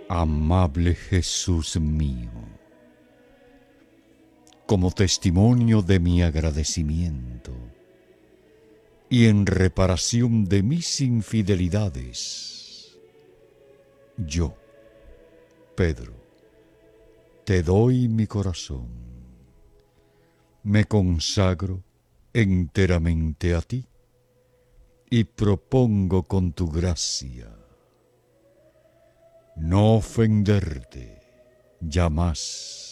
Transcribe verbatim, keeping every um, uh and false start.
Amable Jesús mío, como testimonio de mi agradecimiento y en reparación de mis infidelidades, yo, Pedro, te doy mi corazón, me consagro enteramente a ti y propongo con tu gracia no ofenderte ya más.